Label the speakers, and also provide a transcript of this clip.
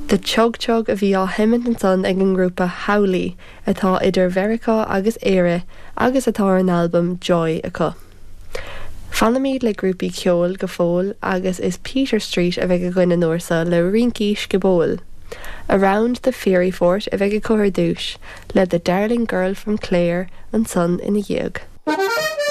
Speaker 1: The Chug Chug a bhí á himint an son ag an grúpa Howley atá idir Verica agus Éire agus atá an albumm Joy acu. Fanamíd le grúpi ceol go fóil agus is Peter Street a bheith go gine nóirsa le rinkís go bóil. Around the Fairy Fort a bheith go cóir dúis le The Darling Girl from Clare an son ina dhiag.